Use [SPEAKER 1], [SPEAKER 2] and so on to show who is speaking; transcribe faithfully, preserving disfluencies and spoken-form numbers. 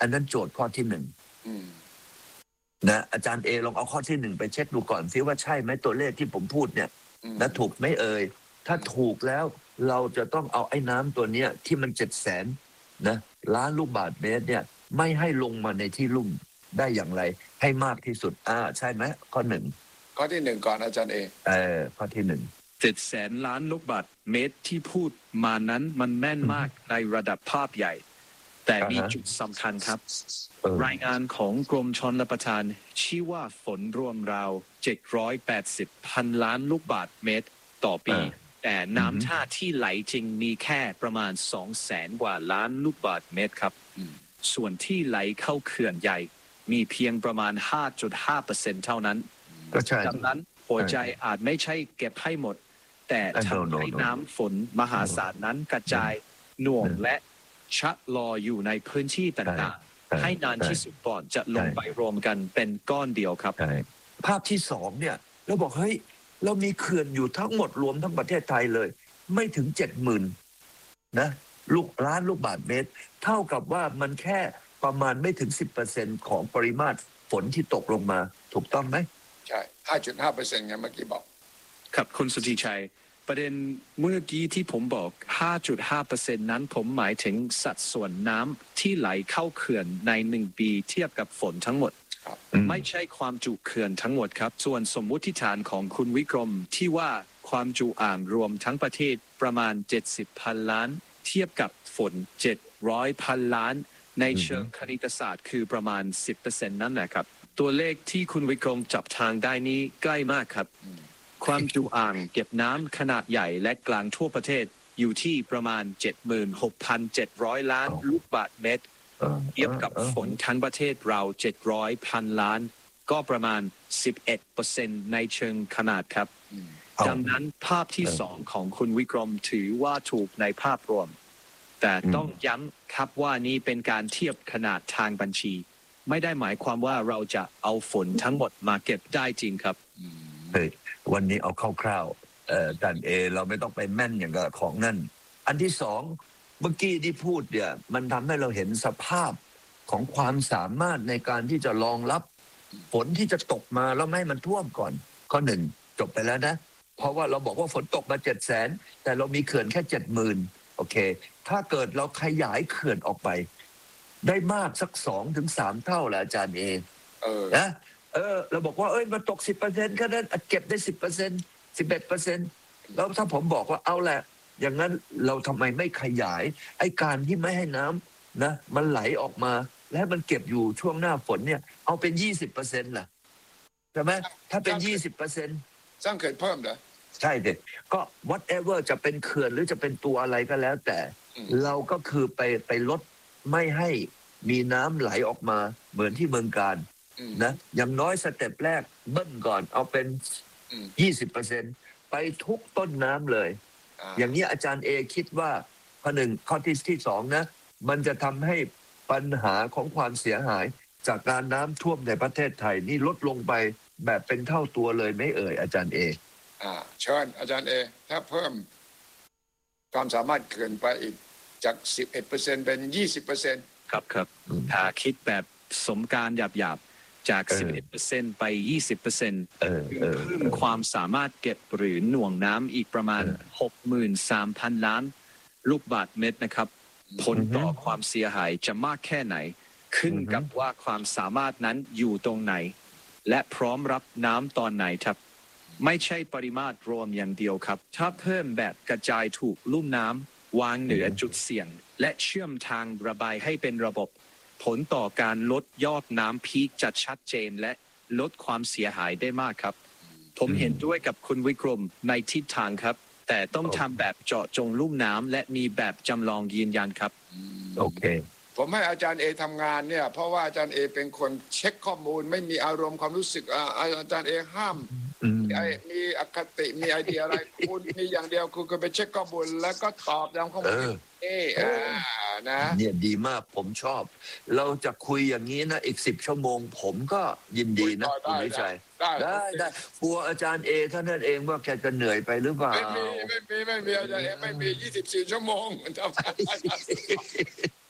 [SPEAKER 1] อันนั้นโจทย์ข้อที่หนึ่งนะอาจารย์เอลองเอาข้อที่หนึ่งไปเช็คดูก่อนซิว่าใช่ไหมตัวเลขที่ผมพูดเนี่ยนะถูกไหมเอ่ยถ้าถูกแล้วเราจะต้องเอาไอ้น้ำตัวเนี้ยที่มันเจ็ดแสนนะล้านลูกบาศก์เมตรเนี่ยไม่ให้ลงมาในที่ลุ่มได้อย่างไรให้มากที่สุดอ่าใช่ไหมข้อหนึ่ง
[SPEAKER 2] ข้อที่หนึ่งก่อนอาจารย์เอ
[SPEAKER 1] เออข้อที่หนึ่ง
[SPEAKER 3] เจ็ดแสนล้านลูกบาศก์เมตรที่พูดมานั้นมันแม่นมากในระดับภาพใหญ่แต่มีจุดสำคัญครับรายงานของกรมชลประทานชี้ว่าฝนรวมราวเจ็ดร้อยแปดสิบพันล้านลูกบาศก์เมตรต่อปีแต่น้ำท่าที่ไหลจริงมีแค่ประมาณสองแสนกว่าล้านลูกบาศก์เมตรครับส่วนที่ไหลเข้าเขื่อนใหญ่มีเพียงประมาณ ห้าจุดห้าเปอร์เซ็นต์ เท่านั้นดังนั้นหัวใจอาจไม่ใช่เก็บให้หมดแต่ทำให้น้ำฝนมหาศาลนั้นกระจายหน่วงและชะลออยู่ในพื้นที่ต่างๆให้นานที่สุดก่อนจะลงไปรวมกันเป็นก้อนเดียวครับ
[SPEAKER 1] ภาพที่สองเนี่ยเราบอกเฮ้ยเรามีเขื่อนอยู่ทั้งหมดรวมทั้งประเทศไทยเลยไม่ถึงเจ็ดหมื่นนะลูกล้านลูกบาศก์เมตรเท่ากับว่ามันแค่ประมาณไม่ถึง สิบเปอร์เซ็นต์ ของปริมาตรฝนที่ตกลงมาถูกต้องไหม
[SPEAKER 2] ใช่ ห้าจุดห้าเปอร์เซ็นต์ ไงเมื่อกี้บอก
[SPEAKER 3] ครับคุณสุทธิชัยประเด็นเมื่อกี้ที่ผมบอก ห้าจุดห้าเปอร์เซ็นต์ นั้นผมหมายถึงสัดส่วนน้ำที่ไหลเข้าเขื่อนในหนึ่งปีเทียบกับฝนทั้งหมดไม่ใช่ความจุเขื่อนทั้งหมดครับส่วนสมมุติฐานของคุณวิกรมที่ว่าความจุอ่างรวมทั้งประเทศประมาณเจ็ดสิบพันล้านเทียบกับฝนเจ็ดร้อยพันล้านในเชิงคณิตศาสตร์คือประมาณ สิบเปอร์เซ็นต์ นั่นแหละครับตัวเลขที่คุณวิกรมจับทางได้นี้ใกล้มากครับความจุอ่างเก็บน้ำขนาดใหญ่และกลางทั่วประเทศอยู่ที่ประมาณ เจ็ดหมื่นหกพันเจ็ดร้อย ล้านลูกบาศก์เมตรเทียบกับฝนทั้งประเทศเราเจ็ดร้อยพันล้านก็ประมาณ สิบเอ็ดเปอร์เซ็นต์ ในเชิงขนาดครับดังนั้นภาพที่สองของคุณวิกรมถือว่าถูกในภาพรวมแต่ต้องย้ำครับว่านี่เป็นการเทียบขนาดทางบัญชีไม่ได้หมายความว่าเราจะเอาฝนทั้งหมดมาเก็บได้จริงครับ
[SPEAKER 1] เฮ้ยวันนี้เอาคร่าวๆเอ่อท่านเอเราไม่ต้องไปแม่นอย่างกับของนั่นอันที่สองเมื่อกี้ที่พูดเนี่ยมันทำให้เราเห็นสภาพของความสามารถในการที่จะรองรับฝนที่จะตกมาแล้วไม่ให้มันท่วมก่อนข้อหนึ่งจบไปแล้วนะเพราะว่าเราบอกว่าฝนตกมาเจ็ดแสนแต่เรามีเขื่อนแค่เจ็ดหมื่นโอเคถ้าเกิดเราขยายเขื่อนออกไปได้มากสักสองถึงสามเท่าแหละอาจารย์เอ
[SPEAKER 2] เออ
[SPEAKER 1] นะเออเราบอกว่าเอ้ยมันตกสิบเปอร์เซ็นต์แค่นั้นเก็บได้สิบเปอร์เซ็นต์สิบเอ็ดเปอร์เซ็นต์แล้วถ้าผมบอกว่าเอาแหละอย่างนั้นเราทำไมไม่ขยายไอ้การที่ไม่ให้น้ำนะมันไหลออกมาและมันเก็บอยู่ช่วงหน้าฝนเนี่ยเอาเป็นยี่สิบเปอร์เซ็นต์ล่ะใช่ไหมถ้าเป็นยี่สิบเปอร์เซ็นต์
[SPEAKER 2] สร้างเขื่อนเพิ่มเหรอ
[SPEAKER 1] ใช่เด็กก็ whatever จะเป็นเขื่อนหรือจะเป็นตัวอะไรก็แล้วแต่เราก็คือไปไปลดไม่ให้มีน้ำไหลออกมาเหมือนที่เมืองการนะอย่างน้อยสเต็ปแรกเบิ้ลก่อนเอาเป็น ยี่สิบเปอร์เซ็นต์ ไปทุกต้นน้ำเลยอย่างนี้อาจารย์เอคิดว่าข้อหนึ่งข้อที่ที่สองนะมันจะทำให้ปัญหาของความเสียหายจากการน้ำท่วมในประเทศไทยนี่ลดลงไปแบบเป็นเท่าตัวเลยไม่เอ่ยอาจารย์เอ
[SPEAKER 2] อ่าเชิญอาจารย์เอถ้าเพิ่มความสามารถเกินไปอีกจาก สิบเอ็ดเปอร์เซ็นต์ เป็น ยี่สิบเปอร์เซ็นต์
[SPEAKER 3] ครับครับถ้าคิดแบบสมการหยาบๆจาก สิบเอ็ดเปอร์เซ็นต์ ไป ยี่สิบเปอร์เซ็นต์ เพิ่มความสามารถเก็บหรือหน่วงน้ำอีกประมาณ หกหมื่นสามพัน ล้านลูกบาศก์เมตรนะครับผลต่อความเสียหายจะมากแค่ไหนขึ้นกับว่าความสามารถนั้นอยู่ตรงไหนและพร้อมรับน้ำตอนไหนครับไม่ใช่ปริมาตรรวมอย่างเดียวครับถ้าเพิ่มแบบกระจายถูกลุ่มน้ำวางเหนือจุดเสี่ยงและเชื่อมทางระบายให้เป็นระบบผลต่อการลดยอดน้ำพีคจะชัดเจนและลดความเสียหายได้มากครับผมเห็นด้วยกับคุณวิกรมในทิศทางครับแต่ต้องทำแบบเจาะจงลุ่มน้ำและมีแบบจำลองยืนยันครับ
[SPEAKER 1] โอเค
[SPEAKER 2] ผมให้อาจารย์เอทำงานเนี่ยเพราะว่าอาจารย์เอเป็นคนเช็คข้อมูลไม่มีอารมณ์ความรู้สึกอาจารย์เอห้ามมีอคติมีไอเดียอะไรคุณมีอย่างเดียวคุณก็ไปเช็คข้อมูลแล้วก็ตอบตามข้อมูลเออนะ
[SPEAKER 1] เนี่ยดีมากผมชอบเราจะคุยอย่างนี้นะอีกสิบชั่วโมงผมก็ยินดีนะคุณวิชัยได้ได้กลัวอาจารย์เอท่านนั่นเองว่าแกจะเหนื่อยไปหรือเปล่า
[SPEAKER 2] ไม่มีไม่มีไม่มีอาจารย์เอไม่มียี่สิบสี่ชั่วโมง